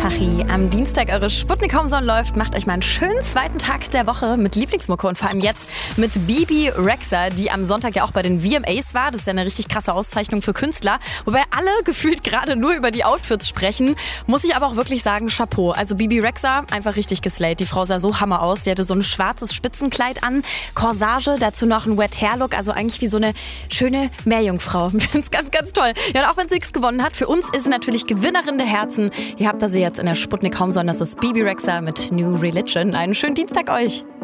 Tachi. Am Dienstag eure Sputnik Homezone läuft, macht euch mal einen schönen zweiten Tag der Woche mit Lieblingsmucke und vor allem jetzt mit Bebe Rexha, die am Sonntag ja auch bei den VMAs war. Das ist ja eine richtig krasse Auszeichnung für Künstler, wobei alle gefühlt gerade nur über die Outfits sprechen. Muss ich aber auch wirklich sagen, Chapeau. Also Bebe Rexha, einfach richtig geslayt. Die Frau sah so hammer aus. Die hatte so ein schwarzes Spitzenkleid an, Corsage, dazu noch ein Wet Hair Look, also eigentlich wie so eine schöne Meerjungfrau. Ich finde es ganz, ganz toll. Ja, und auch wenn sie nichts gewonnen hat, für uns ist sie natürlich Gewinnerin der Herzen. Ihr habt sie jetzt in der Sputnik Homezone. Das ist Bebe Rexha mit New Religion. Einen schönen Dienstag euch.